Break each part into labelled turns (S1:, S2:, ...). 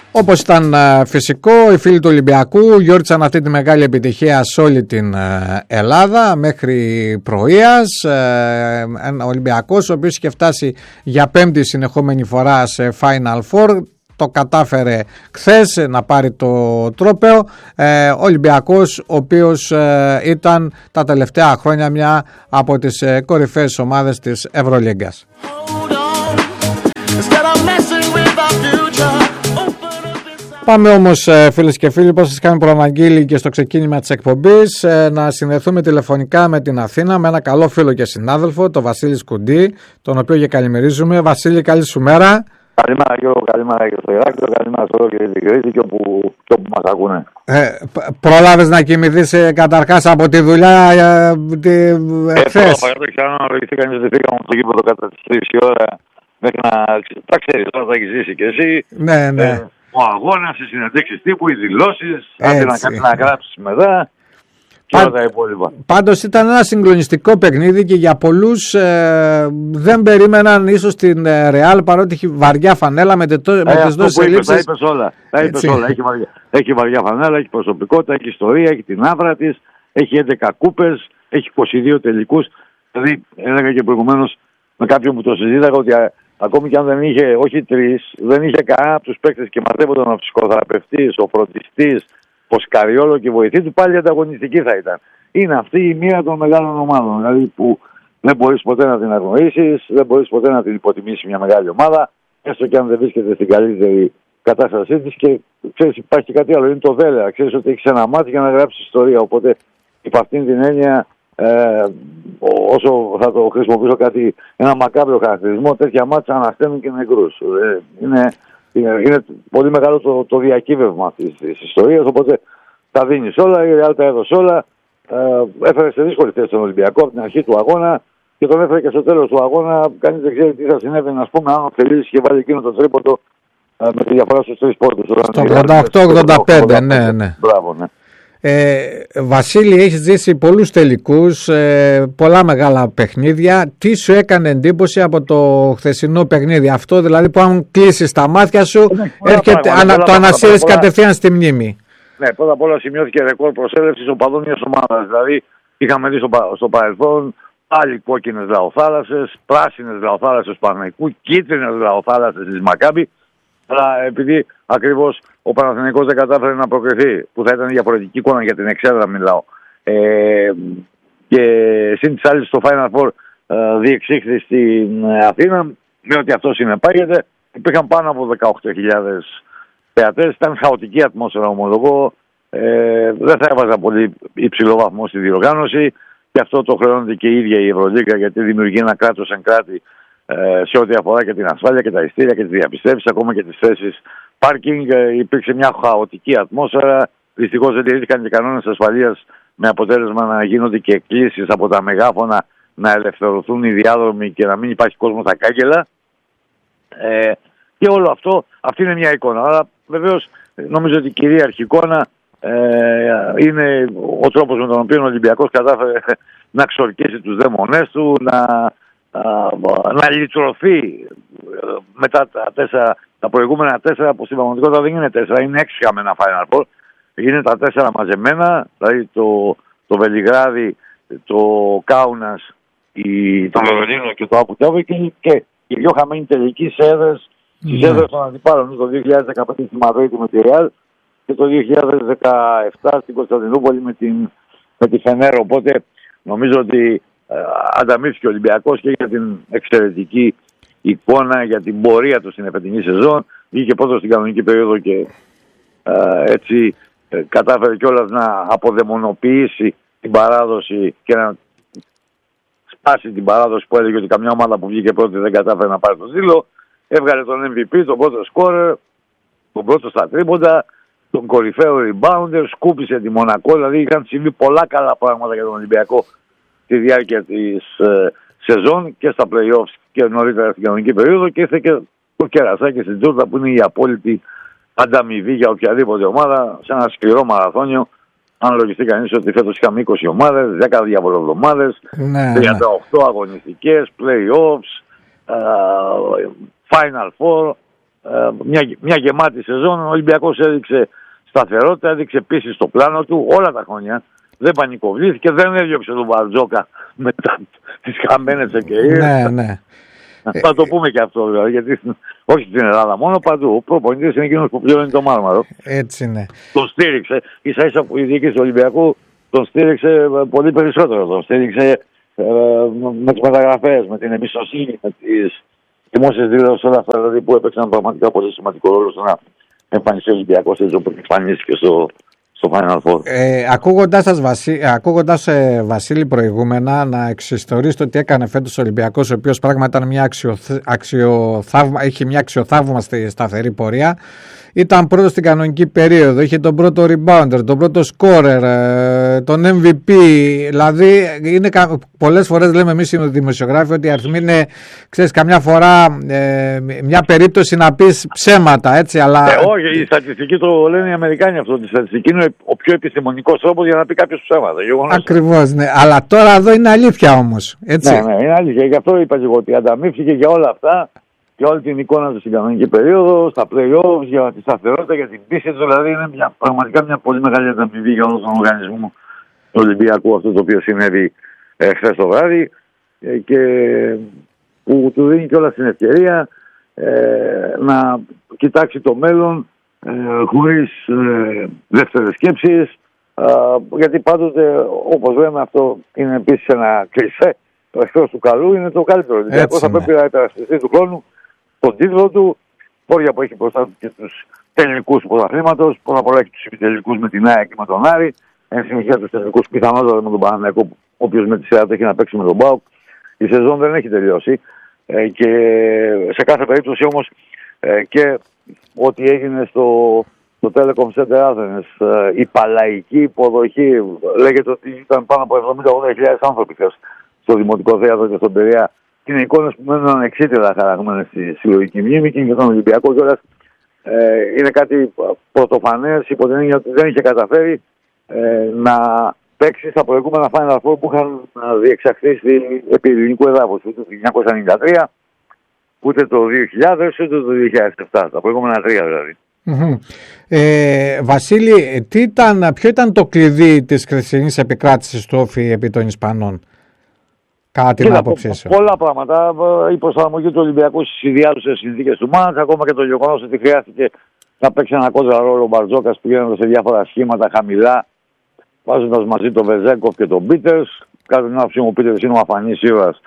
S1: Όπως ήταν φυσικό, οι φίλοι του Ολυμπιακού γιόρτισαν αυτή τη μεγάλη επιτυχία σε όλη την Ελλάδα μέχρι πρωίας. Ένα Ολυμπιακός ο οποίος είχε φτάσει για πέμπτη συνεχόμενη φορά σε Final Four. Το κατάφερε χθες να πάρει το τρόπαιο. Ολυμπιακός ο οποίος ήταν τα τελευταία χρόνια μια από τις κορυφαίες ομάδες της Ευρωλίγκας. Πάμε όμως φίλες και φίλοι, όπως σας είχαμε προαναγγείλει και στο ξεκίνημα της εκπομπής, να συνδεθούμε τηλεφωνικά με την Αθήνα με ένα καλό φίλο και συνάδελφο, τον Βασίλη Σκουντή, τον οποίο και καλημερίζουμε. Βασίλη, καλή σου μέρα.
S2: Καλημέρα Γιώργο, καλημέρα και στο Ηράκλειο, καλημέρα στο Ρόκιο και την Κρήτη και όπου μας ακούνε.
S1: Προλάβες να κοιμηθείς καταρχάς από τη δουλειά χθες?
S2: Πρόλαβα, αναλογηθεί κανείς ότι πήγαμε στο γήπεδο κατά τις 3 η ώρα μέχρι να... Τα ξέρεις, τώρα θα έχεις ζήσει και εσύ.
S1: Ναι, ναι.
S2: Ο αγώνας, οι συνεντεύξεις τύπου, οι δηλώσεις, κάτι να γράψεις μετά.
S1: Πάντως ήταν ένα συγκλονιστικό παιχνίδι και για πολλούς δεν περίμεναν ίσως την Ρεάλ, παρότι έχει βαριά φανέλα με τις δόσεις ελλείψεις.
S2: Τα είπες όλα. Έχει βαριά φανέλα, έχει προσωπικότητα, έχει ιστορία, έχει την άβρα της, έχει 11 κούπες, έχει 22 τελικούς. Δηλαδή έλεγα και προηγουμένως με κάποιον που το συζήταγα ότι ακόμη και αν δεν είχε, όχι 3, δεν είχε κανένα από τους παίκτες και μαζεύονταν ο ψυχοθεραπευτής, ο φροντιστής, ο Σκαριόλο και η βοηθή του, πάλι ανταγωνιστική θα ήταν. Είναι αυτή η μοίρα των μεγάλων ομάδων. Δηλαδή που δεν μπορείς ποτέ να την αγνοήσεις, δεν μπορείς ποτέ να την υποτιμήσεις μια μεγάλη ομάδα, έστω και αν δεν βρίσκεται στην καλύτερη κατάστασή της. Και ξέρεις, υπάρχει κάτι άλλο, είναι το δέλεα. Ξέρεις ότι έχεις ένα μάτι για να γράψεις ιστορία. Οπότε υπ' αυτήν την έννοια, όσο θα το χρησιμοποιήσω ένα μακάβριο χαρακτηρισμό, τέτοια μάτια ανασταίνουν και νεκρούς. Είναι πολύ μεγάλο το διακύβευμα αυτής της ιστορίας, οπότε τα δίνεις όλα, η Real τα έδωσε όλα. Έφερε σε δύσκολη θέση τον Ολυμπιακό από την αρχή του αγώνα και τον έφερε και στο τέλος του αγώνα. Κανείς δεν ξέρει τι θα συνέβαινε, ας πούμε, αν ο Θελής είχε βάλει εκείνο το τρίποντο με τη διαφορά στους 3 πόντους.
S1: Στο 88-85, ναι.
S2: Μπράβο, ναι.
S1: Βασίλη, έχεις ζήσει πολλούς τελικούς, πολλά μεγάλα παιχνίδια. Τι σου έκανε εντύπωση από το χθεσινό παιχνίδι αυτό, δηλαδή που αν κλείσεις τα μάτια σου το ανασύρεις κατευθείαν στη μνήμη?
S2: Ναι, πρώτα απ' όλα σημειώθηκε ρεκόρ προσέλευσης οπαδών μιας ομάδας. Δηλαδή είχαμε δει στο παρελθόν πάλι κόκκινες λαοθάλασσες, πράσινες λαοθάλασσες του Παναθηναϊκού, κίτρινες λαοθάλασσες της Μακάμπι. Αλλά επειδή ακριβώς ο Παναθηναϊκός δεν κατάφερε να προκριθεί, που θα ήταν διαφορετική εικόνα για την εξέδρα μιλάω, και συν τις άλλες στο Final Four διεξήχθη στην Αθήνα, με ότι αυτό συνεπάγεται, υπήρχαν πάνω από 18.000 θεατές, ήταν χαοτική ατμόσφαιρα, ομολογώ, δεν θα έβαζα πολύ υψηλό βαθμό στη διοργάνωση και αυτό το χρεώνεται και η ίδια η Ευρωλίγκα, γιατί δημιουργεί ένα κράτος εν κράτη σε ό,τι αφορά και την ασφάλεια και τα ειστήρια και τις διαπιστεύσεις, ακόμα και τις θέσεις πάρκινγκ. Υπήρξε μια χαοτική ατμόσφαιρα. Δυστυχώς δεν τηρήθηκαν και κανόνες ασφαλείας, με αποτέλεσμα να γίνονται και εκκλήσεις από τα μεγάφωνα να ελευθερωθούν οι διάδρομοι και να μην υπάρχει κόσμο στα κάγκελα. Και όλο αυτό, αυτή είναι μια εικόνα. Αλλά βεβαίως νομίζω ότι η κυρίαρχη εικόνα είναι ο τρόπος με τον οποίο ο Ολυμπιακός κατάφερε να ξορκίσει τους δαίμονές του, να λυτρωθεί μετά τα προηγούμενα 4, που στην πραγματικότητα δεν είναι 4, είναι 6 χαμένα Final Four. Είναι τα 4 μαζεμένα, δηλαδή το Βελιγράδι, το Κάουνας, το Λονδίνο και το Αμπου-Ντάμπι και οι 2 χαμένοι τελικοί σε έδρες, στις έδρες των αντιπάλων, το 2015 στη Μαδρίτη με τη Ρεάλ και το 2017 στην Κωνσταντινούπολη με τη Φενέρ. Οπότε νομίζω ότι ανταμείφθηκε ο Ολυμπιακός και για την εξαιρετική εικόνα, για την πορεία του στην εφετινή σεζόν. Βγήκε πρώτος στην κανονική περίοδο και έτσι κατάφερε κιόλας να αποδαιμονοποιήσει την παράδοση και να σπάσει την παράδοση που έλεγε ότι καμιά ομάδα που βγήκε πρώτη δεν κατάφερε να πάρει το ζήλο. Έβγαλε τον MVP, τον πρώτο σκόρερ, τον πρώτο στα τρίποντα, τον κορυφαίο rebounder, σκούπισε τη Μονακό. Δηλαδή είχαν συμβεί πολλά καλά πράγματα για τον Ολυμπιακό τη διάρκεια της σεζόν και στα play-offs και νωρίτερα στην κανονική περίοδο, και ήρθε και το κερασάκι στην τούρτα που είναι η απόλυτη ανταμοιβή για οποιαδήποτε ομάδα σε ένα σκληρό μαραθώνιο. Αν λογιστεί κανείς ότι φέτος είχαμε 20 ομάδες, 10 διαβολοβδομάδες, 38 αγωνιστικές, play-offs, Final Four, μια γεμάτη σεζόν. Ο Ολυμπιακός έδειξε σταθερότητα, έδειξε πίστη στο πλάνο του όλα τα χρόνια. Δεν πανικοβλήθηκε, δεν έδιωξε τον Μπαρτζόκα μετά τις χαμένες ευκαιρίες.
S1: Ναι.
S2: Θα το πούμε και αυτό, δηλαδή, γιατί όχι στην Ελλάδα μόνο, παντού. Ο προπονητής είναι εκείνος που πληρώνει το μάρμαρο.
S1: Έτσι είναι.
S2: Τον στήριξε. Ίσα-ίσα που η διοίκηση του Ολυμπιακού τον στήριξε πολύ περισσότερο. Τον στήριξε με τις μεταγραφές, με την εμπιστοσύνη, με τις δημόσιες δηλώσεις, όλα αυτά δηλαδή, που έπαιξαν πραγματικά πολύ σημαντικό ρόλο στο να εμφανιστεί ο Ολυμπιακός έτσι όπως εμφανίστηκε στο Final Four.
S1: Ακούγοντας Βασίλη προηγούμενα να εξιστορείς το τι έκανε φέτος ο Ολυμπιακός, ο οποίος πράγματι ήταν είχε μια αξιοθαύμαστη σταθερή πορεία. Ήταν πρώτος στην κανονική περίοδο, είχε τον πρώτο rebounder, τον πρώτο scorer, τον MVP. Δηλαδή, πολλές φορές λέμε εμείς οι δημοσιογράφοι ότι οι αριθμοί είναι, ξέρεις, καμιά φορά μια περίπτωση να πεις ψέματα, έτσι, αλλά...
S2: όχι, η στατιστική το λένε οι Αμερικάνοι αυτό. Η στατιστική είναι ο πιο επιστημονικός τρόπος για να πει κάποιος ψέματα.
S1: Ακριβώς, ναι. Αλλά τώρα εδώ είναι αλήθεια όμως, έτσι.
S2: Ναι, είναι αλήθεια. Γι' αυτό είπα και εγώ ότι ανταμείφθηκε για όλα αυτά. Για όλη την εικόνα του στην κανονική περίοδο, στα play-offs, για τη σταθερότητα, για την πίστη του. Δηλαδή είναι πραγματικά μια πολύ μεγάλη ανταμοιβή για όλο τον οργανισμό του Ολυμπιακού, αυτό το οποίο συνέβη χθες το βράδυ και που του δίνει κιόλας την ευκαιρία να κοιτάξει το μέλλον χωρίς δεύτερες σκέψεις, γιατί πάντοτε, όπως λέμε, αυτό είναι επίσης ένα κλισέ. Το εχθρός του καλού είναι το καλύτερο. Ο Ολυμπιακός θα πρέπει να υπερασπιστεί του χρόνου τον τίτλο του, πόρια που έχει μπροστά του και τους τελικούς του πρωταθλήματος. Πρώτα απ' όλα έχει τους επιτελικούς με την ΑΕΚ και με τον Άρη. Εν συνεχεία τους τελικούς πιθανότατα με τον Παναθηναϊκό, ο οποίος με τη σειρά του έχει να παίξει με τον ΠΑΟΚ. Η σεζόν δεν έχει τελειώσει. Και σε κάθε περίπτωση όμως και ό,τι έγινε στο Telecom Center Athens, η παλαϊκή υποδοχή, λέγεται ότι ήταν πάνω από 70-80.000 άνθρωποι στο Δημοτικό Θέατρο και στον Περιά. Είναι εικόνες που μένουν ανεξίτερα χαραγμένες στη συλλογική μνήμη και για τον Ολυμπιακό κιόλας είναι κάτι πρωτοφανές, υπό την έννοια ότι δεν είχε καταφέρει να παίξει στα προηγούμενα Final Four που είχαν διεξαχθεί επί ελληνικού εδάφους, ούτε το 1993, ούτε το 2000, ούτε το 2007, τα προηγούμενα τρία δηλαδή.
S1: Βασίλη, ποιο ήταν το κλειδί της χθεσινής επικράτησης του Όφη επί των Ισπανών, κατά την άποψή σου?
S2: Πολλά πράγματα. Η προσαρμογή του Ολυμπιακού στις ιδιάζουσες συνθήκες του μάτς, ακόμα και το γεγονός ότι χρειάστηκε να παίξει ένα κόντρα ρόλο ο Μπαρτζόκας πηγαίνοντας σε διάφορα σχήματα χαμηλά, βάζοντας μαζί τον Βεζέγκοφ και τον Πίτερς. Κατά την άποψή μου, ο Πίτερς είναι ο αφανής ήρωας.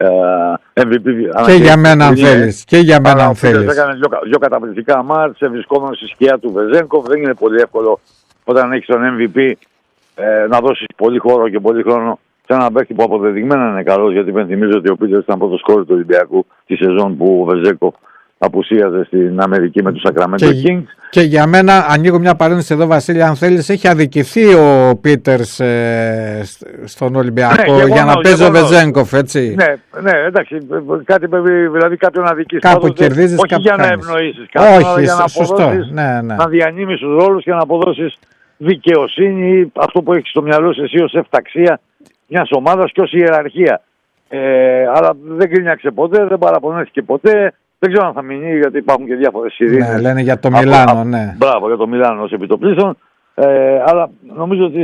S2: MVP,
S1: και για μένα αν θέλεις. Και για μένα αν θέλεις.
S2: Έκανε δύο καταπληκτικά μάτς, βρισκόμενος στη σκιά του Βεζέγκοφ. Δεν είναι πολύ εύκολο όταν έχεις τον MVP να δώσεις πολύ χώρο και πολύ χρόνο σε έναν παίκτη που αποδεδειγμένα είναι καλός, γιατί υπενθυμίζω ότι ο Πίτερς ήταν πρώτος σκόρερ του Ολυμπιακού τη σεζόν που ο Βεζέγκοφ απουσίαζε στην Αμερική με τους Sacramento Kings.
S1: Και για μένα, ανοίγω μια παρένθεση εδώ, Βασίλη, αν θέλεις, έχει αδικηθεί ο Πίτερς στον Ολυμπιακό για να παίζει ο Βεζέγκοφ, έτσι.
S2: Ναι, εντάξει, κάτι πρέπει, δηλαδή κάποιον να αδικήσεις.
S1: Κάπου κερδίζεις,
S2: όχι
S1: κάπου
S2: για να ευνοήσεις κάποιον, αλλά για να αποδώσεις, να διανύμεις τους ρόλους και να αποδώσεις δικαιοσύνη, αυτό που έχεις στο μυαλό σου εσύ ως εφταξία μιας ομάδας και ως ιεραρχία. Αλλά δεν κρίνιαξε ποτέ, δεν παραπονέθηκε ποτέ. Δεν ξέρω αν θα μείνει, γιατί υπάρχουν και διάφορες σειρήνες.
S1: Ναι, λένε για το Μιλάνο, ναι.
S2: Μπράβο, για το Μιλάνο ως επιτοπλίστων. Αλλά νομίζω ότι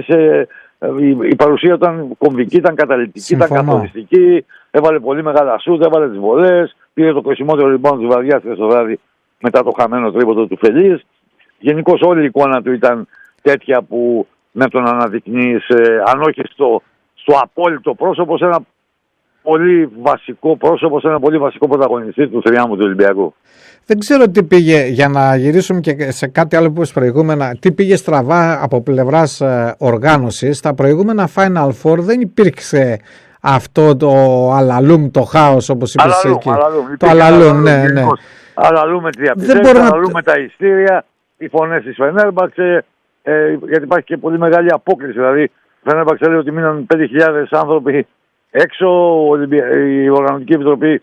S2: η παρουσία ήταν κομβική, ήταν καταλυτική, ήταν καθοριστική. Έβαλε πολύ μεγάλα σούτ, έβαλε τις βολές. Πήρε το κρίσιμότερο rebound της βραδιάς το βράδυ μετά το χαμένο τρίποντο του Φελής. Γενικώς όλη η εικόνα του ήταν τέτοια που με τον αναδεικνύεις, αν όχι στο απόλυτο πρόσωπο, σε ένα πολύ βασικό πρόσωπο, σε ένα πολύ βασικό πρωταγωνιστή του θριάμβου του Ολυμπιακού.
S1: Δεν ξέρω τι πήγε, για να γυρίσουμε και σε κάτι άλλο που είπες προηγούμενα, τι πήγε στραβά από πλευράς οργάνωσης. Στα προηγούμενα Final Four δεν υπήρξε αυτό το αλαλούμ, το χάος, όπως είπες εκεί. Το αλαλούμ, ναι.
S2: Αλαλούμ με τις διαπιστώσεις, αλαλούμ με τα ειστήρια, οι φωνές της Φενέρμπαξε, γιατί υπάρχει και πολύ μεγάλη απόκληση. Δηλαδή, η Φενέρμπαξε λέει ότι μείναν 5.000 άνθρωποι έξω. Η Οργανωτική Επιτροπή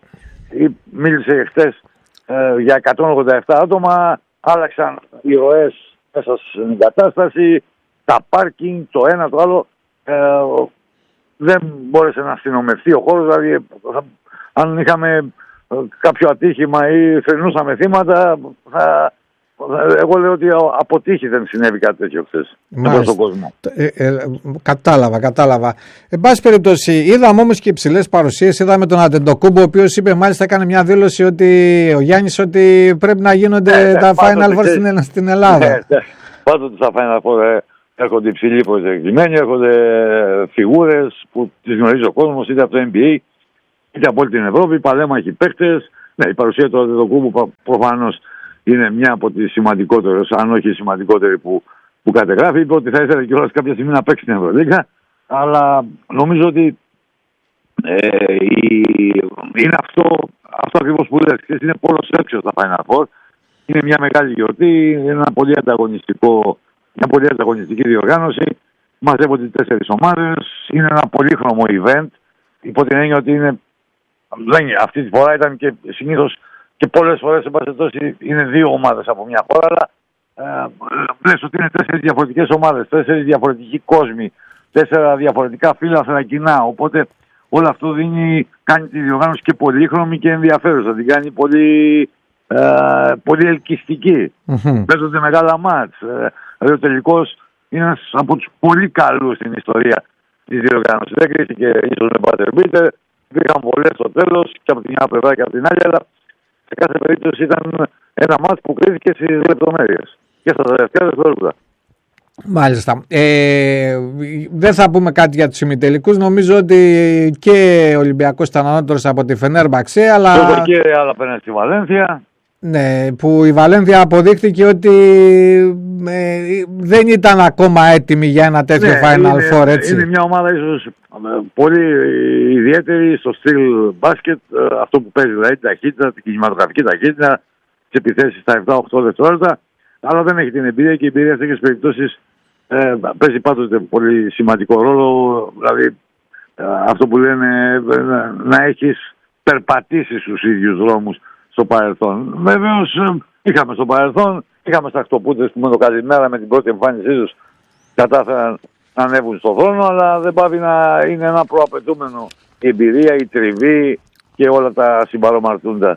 S2: μίλησε χτες για 187 άτομα. Άλλαξαν οι ροές μέσα στην κατάσταση, τα πάρκινγκ, το ένα το άλλο. Δεν μπόρεσε να αστυνομευτεί ο χώρος. Δηλαδή, αν είχαμε κάποιο ατύχημα ή θρηνούσαμε θύματα, εγώ λέω ότι αποτύχει δεν συνέβη κάτι τέτοιο χθες στον κόσμο.
S1: Κατάλαβα. Εν πάση περιπτώσει, είδαμε όμως και υψηλές παρουσίες. Είδαμε τον Αντετοκούμπο, ο οποίος είπε, μάλιστα έκανε μια δήλωση ο Γιάννης, ότι πρέπει να γίνονται τα Final Four στην Ελλάδα.
S2: Πάντοτε στα Final Four έρχονται υψηλοί προεξελιγμένοι, έρχονται φιγούρες που τις γνωρίζει ο κόσμος, είτε από το NBA είτε από όλη την Ευρώπη, παλέμαχοι παίκτες. Ναι, η παρουσία του Αντετοκούμπου προφανώς είναι μια από τις σημαντικότερες, αν όχι η σημαντικότερη που κατεγράφει. Είπε ότι θα ήθελε κιόλας κάποια στιγμή να παίξει στην Ευρωλίγκα, αλλά νομίζω ότι είναι αυτό ακριβώς που λες. Είναι πόλος έξω στα Final Four. Είναι μια μεγάλη γιορτή, είναι μια πολύ ανταγωνιστική διοργάνωση. Μαζεύονται 4 ομάδες, είναι ένα πολύχρωμο event. Υπό την έννοια ότι αυτή τη φορά ήταν και συνήθως και πολλές φορές είναι 2 ομάδες από μια χώρα, αλλά λες ότι είναι 4 διαφορετικές ομάδες, 4 διαφορετικοί κόσμοι, 4 διαφορετικά φύλαθρα κοινά. Οπότε όλο αυτό κάνει τη διοργάνωση και πολύχρωμη και ενδιαφέρουσα. Την κάνει πολύ ελκυστική. Παίζονται μεγάλα μάτς. Ο τελικός είναι ένας από τους πολύ καλούς στην ιστορία της διοργάνωσης. Δεν κρίθηκε ίσως με buzzer beater, υπήρχαν πολλές στο τέλος και από την μια πλευρά και από την άλλη, αλλά σε κάθε περίπτωση ήταν ένα μάτς που κρίθηκε στις λεπτομέρειες και στα τελευταία δευτερόλεπτα.
S1: Μάλιστα. Δεν θα πούμε κάτι για τους ημιτελικούς. Νομίζω ότι και ο Ολυμπιακός ήταν ανώτερος από τη Φενέρμπαξε, αλλά
S2: και άλλα πέντε στη Βαλένθια.
S1: Ναι, που η Βαλένθια αποδείχθηκε ότι δεν ήταν ακόμα έτοιμη για ένα τέτοιο Final Four, έτσι.
S2: Είναι μια ομάδα ίσως πολύ ιδιαίτερη στο στυλ μπάσκετ, αυτό που παίζει, δηλαδή την ταχύτητα, την κινηματογραφική ταχύτητα, τις επιθέσεις στα 7-8 δευτερόλεπτα, αλλά δεν έχει την εμπειρία και η εμπειρία σε τέτοιες περιπτώσεις παίζει πάντοτε πολύ σημαντικό ρόλο, δηλαδή αυτό που λένε να έχεις περπατήσει στους ίδιους δρόμους στο παρελθόν. Βεβαίως είχαμε στο παρελθόν, είχαμε στα Ακτοπούτες που με το καλημέρα με την πρώτη εμφάνισή τους κατάφεραν να ανέβουν στον θρόνο, αλλά δεν πάβει να είναι ένα προαπαιτούμενο η εμπειρία, η τριβή και όλα τα συμπαρομαρτούντα.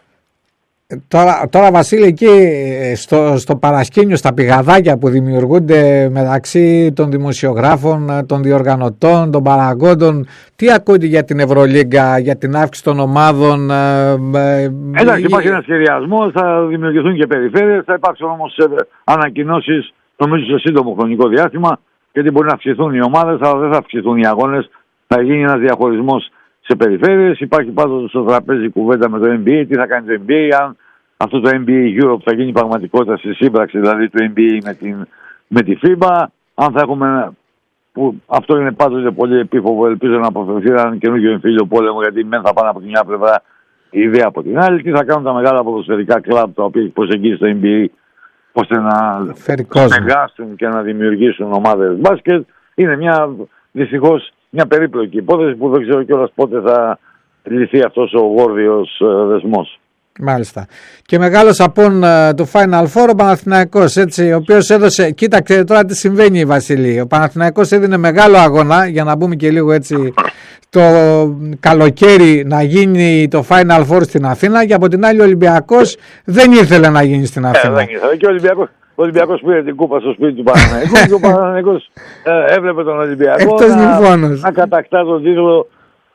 S1: Τώρα Βασίλη, εκεί στο παρασκήνιο, στα πηγαδάκια που δημιουργούνται μεταξύ των δημοσιογράφων, των διοργανωτών, των παραγόντων, τι ακούτε για την Ευρωλίγκα, για την αύξηση των ομάδων?
S2: Εντάξει, υπάρχει ένα σχεδιασμό, θα δημιουργηθούν και περιφέρειες, θα υπάρξουν όμως ανακοινώσεις νομίζω σε σύντομο χρονικό διάστημα, γιατί μπορεί να αυξηθούν οι ομάδες, αλλά δεν θα αυξηθούν οι αγώνες, θα γίνει ένας διαχωρισμός σε περιφέρειες. Υπάρχει πάντως στο τραπέζι κουβέντα με το NBA, τι θα κάνει το NBA, αν αυτό το NBA Europe θα γίνει πραγματικότητα στη σύμπραξη, δηλαδή το NBA με τη FIBA, αν θα έχουμε, που αυτό είναι πάντως πολύ επίφοβο, ελπίζω να αποφευθεί έναν καινούργιο εμφύλιο πόλεμο, γιατί μεν θα πάνε από την μια πλευρά η ιδέα από την άλλη, τι θα κάνουν τα μεγάλα ποδοσφαιρικά κλαμπ τα οποία έχει προσεγγίσει το NBA, ώστε να συνεργάσουν και να δημιουργήσουν ομάδες μπάσκετ. Είναι δυστυχώς μια περίπλοκη υπόθεση που δεν ξέρω κιόλας πότε θα λυθεί αυτός ο γόρδιος δεσμός.
S1: Μάλιστα. Και μεγάλος απόν του Final Four ο Παναθηναϊκός, έτσι, ο οποίος έδωσε, κοίταξε τώρα τι συμβαίνει, Βασίλη. Ο Παναθηναϊκός έδινε μεγάλο αγώνα, για να μπούμε και λίγο έτσι το καλοκαίρι, να γίνει το Final Four στην Αθήνα, και από την άλλη ο Ολυμπιακός δεν ήθελε να γίνει στην Αθήνα.
S2: Δεν ήθελε. Και ο Ολυμπιακός πήρε την κούπα στο σπίτι του Παναθηναϊκού και ο Παναθηναϊκός έβλεπε τον Ολυμπιακό να κατακτά τον τίτλο.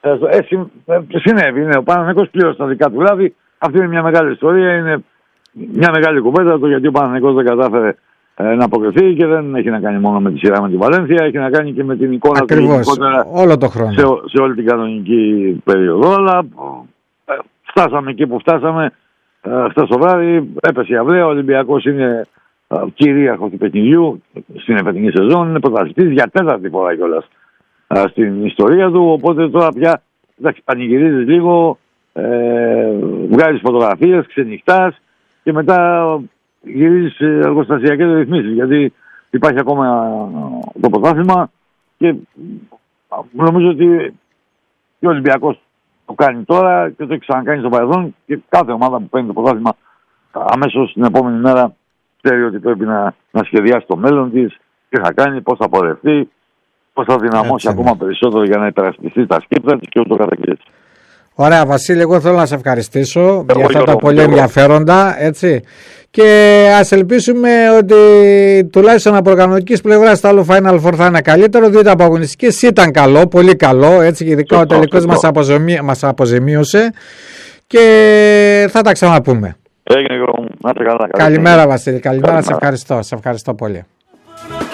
S2: Συνέβη, ο Παναθηναϊκός πλήρωσε τα δικά του λάθη. Αυτή είναι μια μεγάλη ιστορία, είναι μια μεγάλη κουβέντα, το γιατί ο Παναθηναϊκός δεν κατάφερε να αποκριθεί, και δεν έχει να κάνει μόνο με τη σειρά με τη Βαλένθια, έχει να κάνει και με την εικόνα του γενικότερα
S1: όλο το χρόνο.
S2: Σε όλη την κανονική περίοδο. Αλλά φτάσαμε εκεί που φτάσαμε χθες το βράδυ, έπεσε η αυλαία, ο Ολυμπιακός είναι κυρίαρχος του παιχνιδιού στην εφετινή σεζόν, είναι πρωταθλητής για 4η φορά κιόλας στην ιστορία του, οπότε τώρα πια πανηγυρίζεις λίγο, βγάζεις φωτογραφίες, ξενυχτάς και μετά γυρίζεις εργοστασιακές ρυθμίσεις, γιατί υπάρχει ακόμα το πρωτάθλημα και νομίζω ότι ο Ολυμπιακός το κάνει τώρα και το έχει ξανακάνει στο παρελθόν, και κάθε ομάδα που παίρνει το πρωτάθλημα αμέσως την επόμενη μέρα ξέρει ότι πρέπει να σχεδιάσει το μέλλον της, τι θα κάνει, πώς θα πορευτεί, πώς θα δυναμώσει ακόμα περισσότερο για να υπερασπιστεί τα σκύπτρα της και ούτω καθεξής.
S1: Ωραία, Βασίλη, εγώ θέλω να σε ευχαριστήσω για αυτά τα πολύ ενδιαφέροντα, έτσι. Και ας ελπίσουμε ότι τουλάχιστον από οργανωτικής πλευράς το άλλο Final Four θα είναι καλύτερο, διότι από αγωνιστικές ήταν καλό, πολύ καλό, έτσι, και ειδικά ο τελικός μας αποζημίωσε και θα τα ξαναπούμε.
S2: Έγινε, Γιώργο μου. Να είστε καλά.
S1: Καλημέρα, Βασίλη, καλημέρα. Σε ευχαριστώ πολύ.